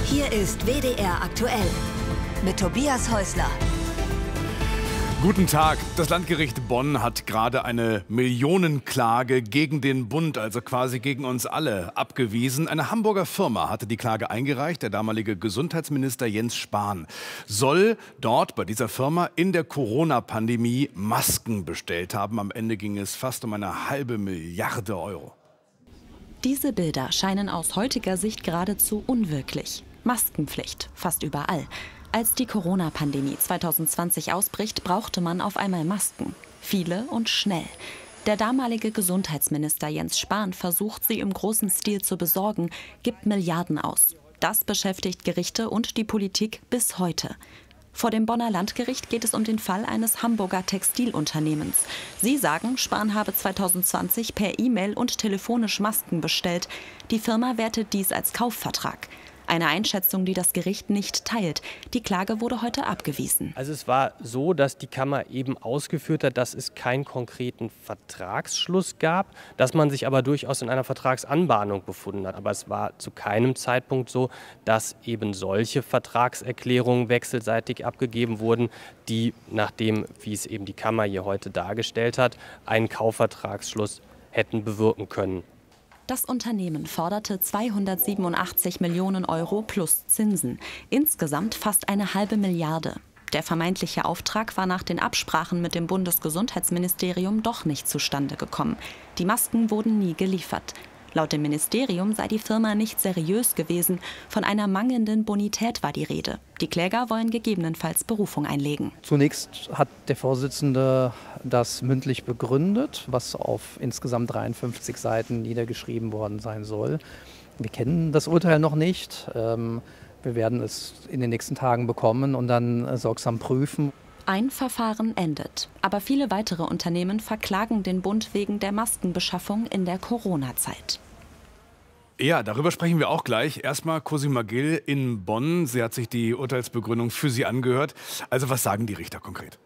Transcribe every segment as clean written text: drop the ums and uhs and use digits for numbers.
Hier ist WDR aktuell mit Tobias Häusler. Guten Tag. Das Landgericht Bonn hat gerade eine Millionenklage gegen den Bund, also quasi gegen uns alle, abgewiesen. Eine Hamburger Firma hatte die Klage eingereicht. Der damalige Gesundheitsminister Jens Spahn soll dort bei dieser Firma in der Corona-Pandemie Masken bestellt haben. Am Ende ging es fast um eine halbe Milliarde Euro. Diese Bilder scheinen aus heutiger Sicht geradezu unwirklich. Maskenpflicht, fast überall. Als die Corona-Pandemie 2020 ausbricht, brauchte man auf einmal Masken. Viele und schnell. Der damalige Gesundheitsminister Jens Spahn versucht, sie im großen Stil zu besorgen, gibt Milliarden aus. Das beschäftigt Gerichte und die Politik bis heute. Vor dem Bonner Landgericht geht es um den Fall eines Hamburger Textilunternehmens. Sie sagen, Spahn habe 2020 per E-Mail und telefonisch Masken bestellt. Die Firma wertet dies als Kaufvertrag. Eine Einschätzung, die das Gericht nicht teilt. Die Klage wurde heute abgewiesen. Also es war so, dass die Kammer eben ausgeführt hat, dass es keinen konkreten Vertragsschluss gab, dass man sich aber durchaus in einer Vertragsanbahnung befunden hat. Aber es war zu keinem Zeitpunkt so, dass eben solche Vertragserklärungen wechselseitig abgegeben wurden, die nach dem, wie es eben die Kammer hier heute dargestellt hat, einen Kaufvertragsschluss hätten bewirken können. Das Unternehmen forderte 287 Millionen Euro plus Zinsen. Insgesamt fast eine halbe Milliarde. Der vermeintliche Auftrag war nach den Absprachen mit dem Bundesgesundheitsministerium doch nicht zustande gekommen. Die Masken wurden nie geliefert. Laut dem Ministerium sei die Firma nicht seriös gewesen. Von einer mangelnden Bonität war die Rede. Die Kläger wollen gegebenenfalls Berufung einlegen. Zunächst hat der Vorsitzende das mündlich begründet, was auf insgesamt 53 Seiten niedergeschrieben worden sein soll. Wir kennen das Urteil noch nicht. Wir werden es in den nächsten Tagen bekommen und dann sorgsam prüfen. Ein Verfahren endet. Aber viele weitere Unternehmen verklagen den Bund wegen der Maskenbeschaffung in der Corona-Zeit. Ja, darüber sprechen wir auch gleich. Erstmal Cosima Gill in Bonn. Sie hat sich die Urteilsbegründung für Sie angehört. Also was sagen die Richter konkret?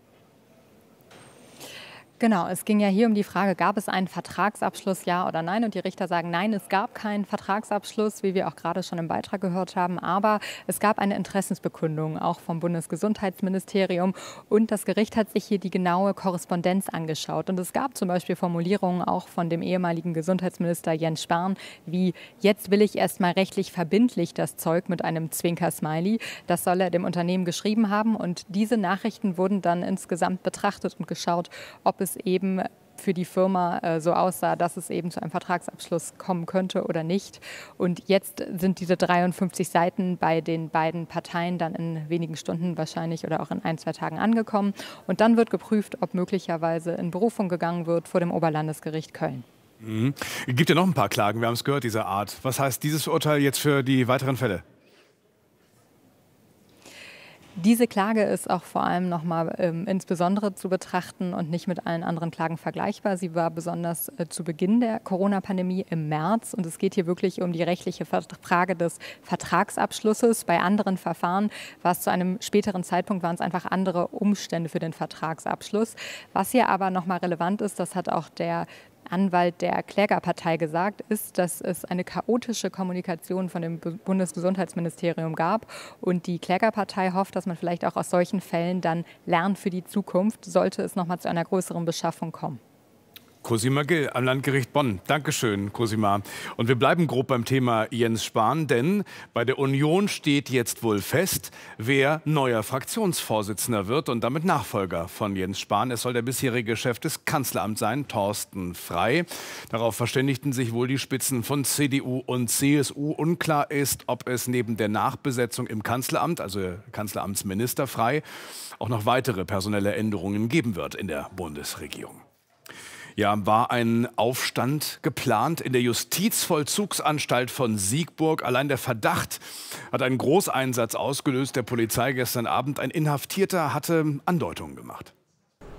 Genau, es ging ja hier um die Frage, gab es einen Vertragsabschluss, ja oder nein? Und die Richter sagen, nein, es gab keinen Vertragsabschluss, wie wir auch gerade schon im Beitrag gehört haben. Aber es gab eine Interessensbekundung, auch vom Bundesgesundheitsministerium. Und das Gericht hat sich hier die genaue Korrespondenz angeschaut. Und es gab zum Beispiel Formulierungen auch von dem ehemaligen Gesundheitsminister Jens Spahn, wie, jetzt will ich erstmal rechtlich verbindlich das Zeug mit einem Zwinker-Smiley. Das soll er dem Unternehmen geschrieben haben. Und diese Nachrichten wurden dann insgesamt betrachtet und geschaut, ob es eben für die Firma so aussah, dass es eben zu einem Vertragsabschluss kommen könnte oder nicht. Und jetzt sind diese 53 Seiten bei den beiden Parteien dann in wenigen Stunden wahrscheinlich oder auch in 1, 2 Tagen angekommen. Und dann wird geprüft, ob möglicherweise in Berufung gegangen wird vor dem Oberlandesgericht Köln. Es gibt ja noch ein paar Klagen, wir haben es gehört, dieser Art. Was heißt dieses Urteil jetzt für die weiteren Fälle? Diese Klage ist auch vor allem nochmal insbesondere zu betrachten und nicht mit allen anderen Klagen vergleichbar. Sie war besonders zu Beginn der Corona-Pandemie im März. Und es geht hier wirklich um die rechtliche Frage des Vertragsabschlusses. Bei anderen Verfahren war es zu einem späteren Zeitpunkt, waren es einfach andere Umstände für den Vertragsabschluss. Was hier aber nochmal relevant ist, das hat auch der Anwalt der Klägerpartei gesagt, ist, dass es eine chaotische Kommunikation von dem Bundesgesundheitsministerium gab. Und die Klägerpartei hofft, dass man vielleicht auch aus solchen Fällen dann lernt für die Zukunft, sollte es nochmal zu einer größeren Beschaffung kommen. Cosima Gill am Landgericht Bonn. Dankeschön, Cosima. Und wir bleiben grob beim Thema Jens Spahn, denn bei der Union steht jetzt wohl fest, wer neuer Fraktionsvorsitzender wird und damit Nachfolger von Jens Spahn. Es soll der bisherige Chef des Kanzleramts sein, Thorsten Frey. Darauf verständigten sich wohl die Spitzen von CDU und CSU. Unklar ist, ob es neben der Nachbesetzung im Kanzleramt, also Kanzleramtsminister Frey, auch noch weitere personelle Änderungen geben wird in der Bundesregierung. Ja, war ein Aufstand geplant in der Justizvollzugsanstalt von Siegburg. Allein der Verdacht hat einen Großeinsatz ausgelöst der Polizei gestern Abend. Ein Inhaftierter hatte Andeutungen gemacht.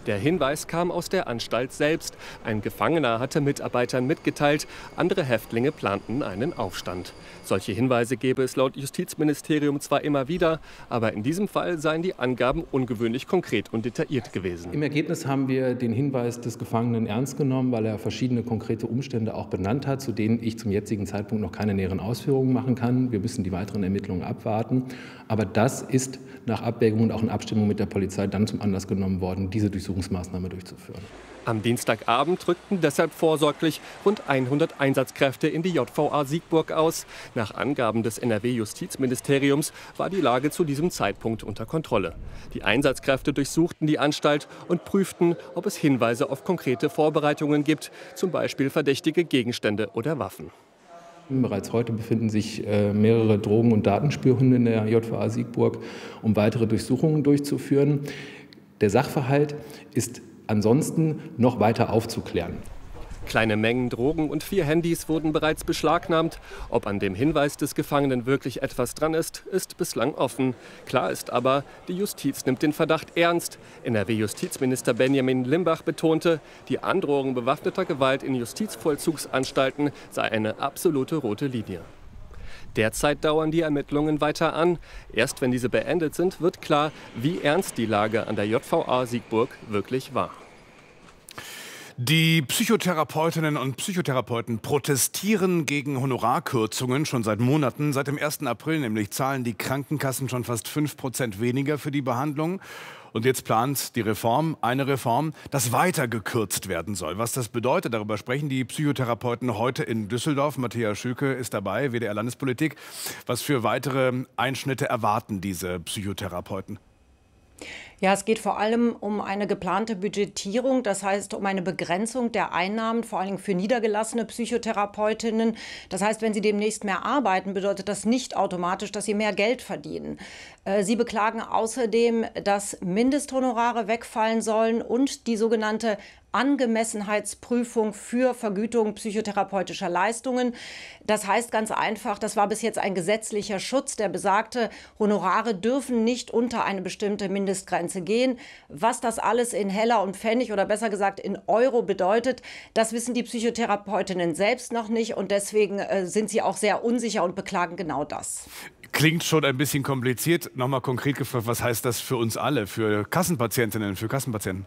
Der Hinweis kam aus der Anstalt selbst. Ein Gefangener hatte Mitarbeitern mitgeteilt, andere Häftlinge planten einen Aufstand. Solche Hinweise gäbe es laut Justizministerium zwar immer wieder, aber in diesem Fall seien die Angaben ungewöhnlich konkret und detailliert gewesen. Im Ergebnis haben wir den Hinweis des Gefangenen ernst genommen, weil er verschiedene konkrete Umstände auch benannt hat, zu denen ich zum jetzigen Zeitpunkt noch keine näheren Ausführungen machen kann. Wir müssen die weiteren Ermittlungen abwarten. Aber das ist nach Abwägung und auch in Abstimmung mit der Polizei dann zum Anlass genommen worden, diese Durchsuchungsmaßnahme durchzuführen. Am Dienstagabend rückten deshalb vorsorglich rund 100 Einsatzkräfte in die JVA Siegburg aus. Nach Angaben des NRW-Justizministeriums war die Lage zu diesem Zeitpunkt unter Kontrolle. Die Einsatzkräfte durchsuchten die Anstalt und prüften, ob es Hinweise auf konkrete Vorbereitungen gibt, zum Beispiel verdächtige Gegenstände oder Waffen. Bereits heute befinden sich mehrere Drogen- und Datenspürhunde in der JVA Siegburg, um weitere Durchsuchungen durchzuführen. Der Sachverhalt ist ansonsten noch weiter aufzuklären. Kleine Mengen Drogen und 4 Handys wurden bereits beschlagnahmt. Ob an dem Hinweis des Gefangenen wirklich etwas dran ist, ist bislang offen. Klar ist aber, die Justiz nimmt den Verdacht ernst. NRW-Justizminister Benjamin Limbach betonte, die Androhung bewaffneter Gewalt in Justizvollzugsanstalten sei eine absolute rote Linie. Derzeit dauern die Ermittlungen weiter an. Erst wenn diese beendet sind, wird klar, wie ernst die Lage an der JVA Siegburg wirklich war. Die Psychotherapeutinnen und Psychotherapeuten protestieren gegen Honorarkürzungen schon seit Monaten. Seit dem 1. April nämlich zahlen die Krankenkassen schon fast 5% weniger für die Behandlung. Und jetzt plant die Reform, eine Reform, dass weiter gekürzt werden soll. Was das bedeutet, darüber sprechen die Psychotherapeuten heute in Düsseldorf. Matthias Schülke ist dabei, WDR Landespolitik. Was für weitere Einschnitte erwarten diese Psychotherapeuten? Ja, es geht vor allem um eine geplante Budgetierung, das heißt um eine Begrenzung der Einnahmen, vor allem für niedergelassene Psychotherapeutinnen. Das heißt, wenn sie demnächst mehr arbeiten, bedeutet das nicht automatisch, dass sie mehr Geld verdienen. Sie beklagen außerdem, dass Mindesthonorare wegfallen sollen und die sogenannte Angemessenheitsprüfung für Vergütung psychotherapeutischer Leistungen. Das heißt ganz einfach, das war bis jetzt ein gesetzlicher Schutz, der besagte, Honorare dürfen nicht unter eine bestimmte Mindestgrenze gehen. Was das alles in Heller und Pfennig oder besser gesagt in Euro bedeutet, das wissen die Psychotherapeutinnen selbst noch nicht und deswegen sind sie auch sehr unsicher und beklagen genau das. Klingt schon ein bisschen kompliziert. Nochmal konkret gefragt, was heißt das für uns alle, für Kassenpatientinnen, für Kassenpatienten?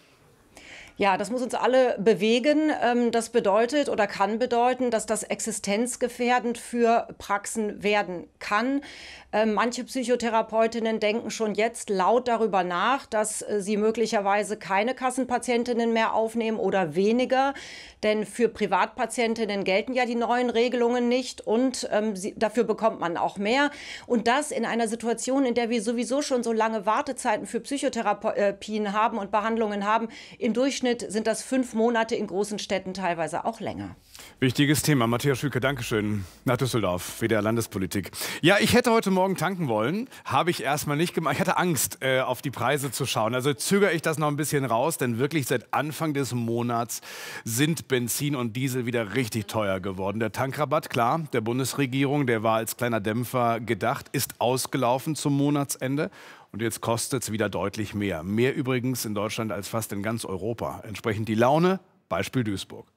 Ja, das muss uns alle bewegen. Das bedeutet oder kann bedeuten, dass das existenzgefährdend für Praxen werden kann. Manche Psychotherapeutinnen denken schon jetzt laut darüber nach, dass sie möglicherweise keine Kassenpatientinnen mehr aufnehmen oder weniger. Denn für Privatpatientinnen gelten ja die neuen Regelungen nicht und dafür bekommt man auch mehr. Und das in einer Situation, in der wir sowieso schon so lange Wartezeiten für Psychotherapien haben und Behandlungen haben. Im Durchschnitt sind das 5 Monate, in großen Städten teilweise auch länger. Wichtiges Thema. Matthias Schülke, Dankeschön. Nach Düsseldorf, WDR Landespolitik. Ja, ich hätte heute Morgen tanken wollen. Habe ich erstmal nicht gemacht. Ich hatte Angst, auf die Preise zu schauen. Also zögere ich das noch ein bisschen raus, denn wirklich seit Anfang des Monats sind Benzin und Diesel wieder richtig teuer geworden. Der Tankrabatt, klar, der Bundesregierung, der war als kleiner Dämpfer gedacht, ist ausgelaufen zum Monatsende. Und jetzt kostet es wieder deutlich mehr. Mehr übrigens in Deutschland als fast in ganz Europa. Entsprechend die Laune, Beispiel Duisburg.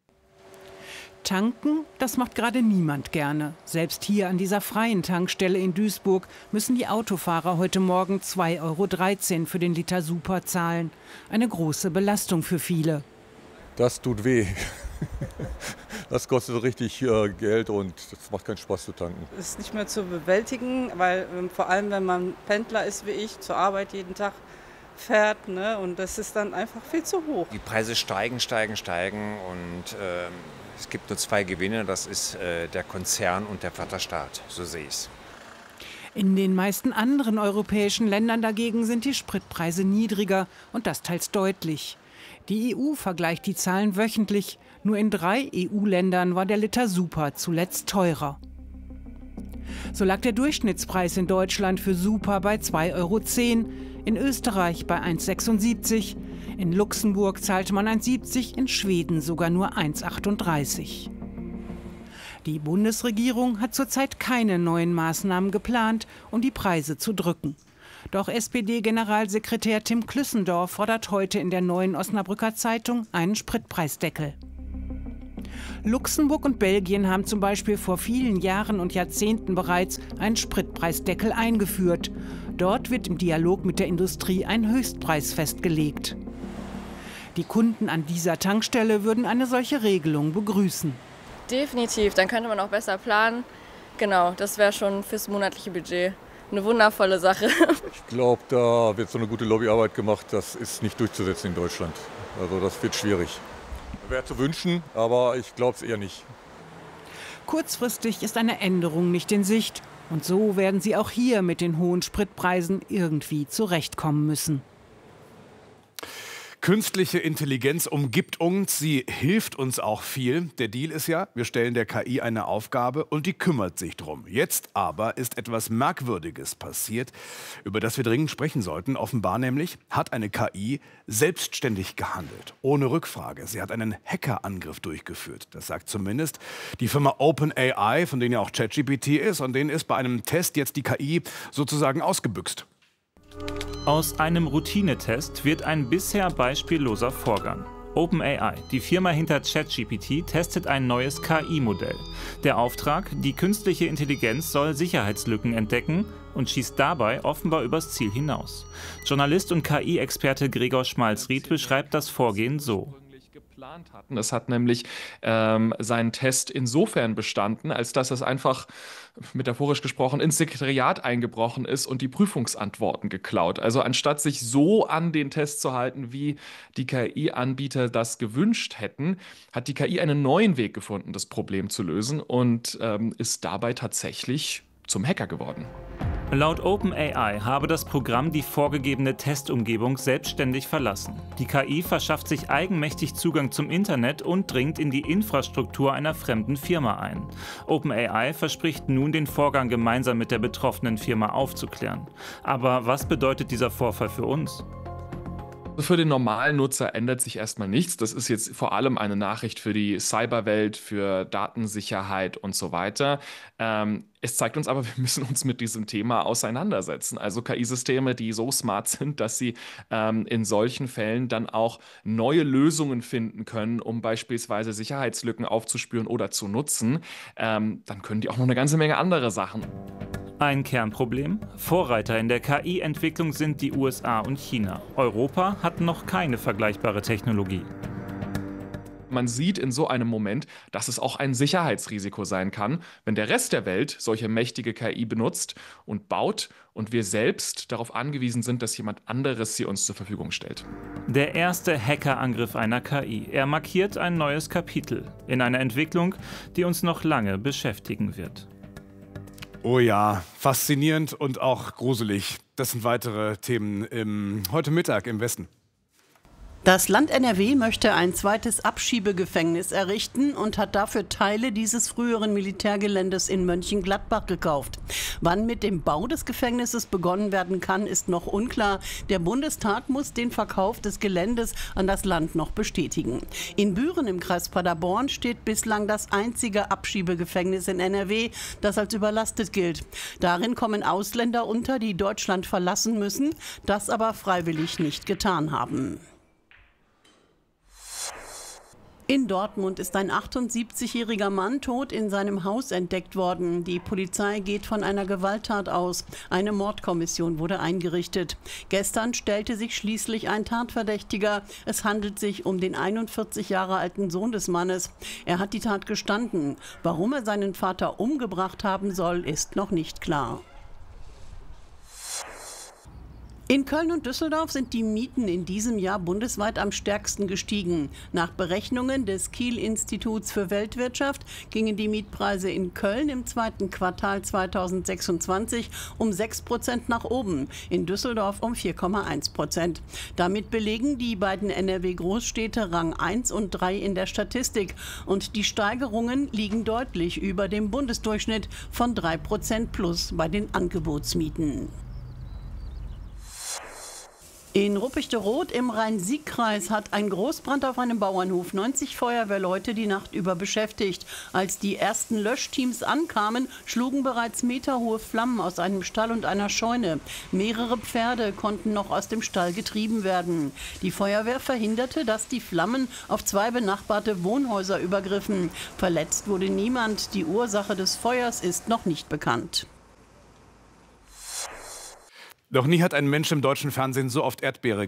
Tanken, das macht gerade niemand gerne. Selbst hier an dieser freien Tankstelle in Duisburg müssen die Autofahrer heute Morgen 2,13 € für den Liter Super zahlen. Eine große Belastung für viele. Das tut weh. Das kostet richtig Geld und das macht keinen Spaß zu tanken. Es ist nicht mehr zu bewältigen, weil vor allem, wenn man Pendler ist wie ich, zur Arbeit jeden Tag fährt, ne, und das ist dann einfach viel zu hoch. Die Preise steigen und es gibt nur 2 Gewinner, das ist der Konzern und der Vaterstaat, so sehe ich es. In den meisten anderen europäischen Ländern dagegen sind die Spritpreise niedriger und das teils deutlich. Die EU vergleicht die Zahlen wöchentlich. Nur in 3 EU-Ländern war der Liter Super zuletzt teurer. So lag der Durchschnittspreis in Deutschland für Super bei 2,10 €, in Österreich bei 1,76 €, in Luxemburg zahlte man 1,70 €, in Schweden sogar nur 1,38 €. Die Bundesregierung hat zurzeit keine neuen Maßnahmen geplant, um die Preise zu drücken. Doch SPD-Generalsekretär Tim Klüssendorf fordert heute in der Neuen Osnabrücker Zeitung einen Spritpreisdeckel. Luxemburg und Belgien haben zum Beispiel vor vielen Jahren und Jahrzehnten bereits einen Spritpreisdeckel eingeführt. Dort wird im Dialog mit der Industrie ein Höchstpreis festgelegt. Die Kunden an dieser Tankstelle würden eine solche Regelung begrüßen. Definitiv, dann könnte man auch besser planen. Genau, das wäre schon fürs monatliche Budget eine wundervolle Sache. Ich glaube, da wird so eine gute Lobbyarbeit gemacht, das ist nicht durchzusetzen in Deutschland. Also das wird schwierig. Wäre zu wünschen, aber ich glaube es eher nicht. Kurzfristig ist eine Änderung nicht in Sicht. Und so werden sie auch hier mit den hohen Spritpreisen irgendwie zurechtkommen müssen. Künstliche Intelligenz umgibt uns, sie hilft uns auch viel. Der Deal ist ja, wir stellen der KI eine Aufgabe und die kümmert sich drum. Jetzt aber ist etwas Merkwürdiges passiert, über das wir dringend sprechen sollten. Offenbar nämlich hat eine KI selbstständig gehandelt, ohne Rückfrage. Sie hat einen Hackerangriff durchgeführt. Das sagt zumindest die Firma OpenAI, von denen ja auch ChatGPT ist. Und denen ist bei einem Test jetzt die KI sozusagen ausgebüxt. Aus einem Routinetest wird ein bisher beispielloser Vorgang. OpenAI, die Firma hinter ChatGPT, testet ein neues KI-Modell. Der Auftrag: Die künstliche Intelligenz soll Sicherheitslücken entdecken und schießt dabei offenbar übers Ziel hinaus. Journalist und KI-Experte Gregor Schmalzried beschreibt das Vorgehen so. Es hat nämlich seinen Test insofern bestanden, als dass es einfach, metaphorisch gesprochen, ins Sekretariat eingebrochen ist und die Prüfungsantworten geklaut. Also anstatt sich so an den Test zu halten, wie die KI-Anbieter das gewünscht hätten, hat die KI einen neuen Weg gefunden, das Problem zu lösen und ist dabei tatsächlich zum Hacker geworden. Laut OpenAI habe das Programm die vorgegebene Testumgebung selbstständig verlassen. Die KI verschafft sich eigenmächtig Zugang zum Internet und dringt in die Infrastruktur einer fremden Firma ein. OpenAI verspricht nun, den Vorgang gemeinsam mit der betroffenen Firma aufzuklären. Aber was bedeutet dieser Vorfall für uns? Für den normalen Nutzer ändert sich erstmal nichts. Das ist jetzt vor allem eine Nachricht für die Cyberwelt, für Datensicherheit und so weiter. Es zeigt uns aber, wir müssen uns mit diesem Thema auseinandersetzen. Also KI-Systeme, die so smart sind, dass sie in solchen Fällen dann auch neue Lösungen finden können, um beispielsweise Sicherheitslücken aufzuspüren oder zu nutzen. Dann können die auch noch eine ganze Menge andere Sachen. Ein Kernproblem? Vorreiter in der KI-Entwicklung sind die USA und China. Europa hat noch keine vergleichbare Technologie. Man sieht in so einem Moment, dass es auch ein Sicherheitsrisiko sein kann, wenn der Rest der Welt solche mächtige KI benutzt und baut und wir selbst darauf angewiesen sind, dass jemand anderes sie uns zur Verfügung stellt. Der erste Hackerangriff einer KI. Er markiert ein neues Kapitel in einer Entwicklung, die uns noch lange beschäftigen wird. Oh ja, faszinierend und auch gruselig. Das sind weitere Themen heute Mittag im Westen. Das Land NRW möchte ein zweites Abschiebegefängnis errichten und hat dafür Teile dieses früheren Militärgeländes in Mönchengladbach gekauft. Wann mit dem Bau des Gefängnisses begonnen werden kann, ist noch unklar. Der Bundestag muss den Verkauf des Geländes an das Land noch bestätigen. In Büren im Kreis Paderborn steht bislang das einzige Abschiebegefängnis in NRW, das als überlastet gilt. Darin kommen Ausländer unter, die Deutschland verlassen müssen, das aber freiwillig nicht getan haben. In Dortmund ist ein 78-jähriger Mann tot in seinem Haus entdeckt worden. Die Polizei geht von einer Gewalttat aus. Eine Mordkommission wurde eingerichtet. Gestern stellte sich schließlich ein Tatverdächtiger. Es handelt sich um den 41 Jahre alten Sohn des Mannes. Er hat die Tat gestanden. Warum er seinen Vater umgebracht haben soll, ist noch nicht klar. In Köln und Düsseldorf sind die Mieten in diesem Jahr bundesweit am stärksten gestiegen. Nach Berechnungen des Kiel-Instituts für Weltwirtschaft gingen die Mietpreise in Köln im zweiten Quartal 2026 um 6% nach oben, in Düsseldorf um 4,1%. Damit belegen die beiden NRW-Großstädte Rang 1 und 3 in der Statistik. Und die Steigerungen liegen deutlich über dem Bundesdurchschnitt von 3% plus bei den Angebotsmieten. In Ruppichteroth im Rhein-Sieg-Kreis hat ein Großbrand auf einem Bauernhof 90 Feuerwehrleute die Nacht über beschäftigt. Als die ersten Löschteams ankamen, schlugen bereits meterhohe Flammen aus einem Stall und einer Scheune. Mehrere Pferde konnten noch aus dem Stall getrieben werden. Die Feuerwehr verhinderte, dass die Flammen auf 2 benachbarte Wohnhäuser übergriffen. Verletzt wurde niemand. Die Ursache des Feuers ist noch nicht bekannt. Noch nie hat ein Mensch im deutschen Fernsehen so oft Erdbeere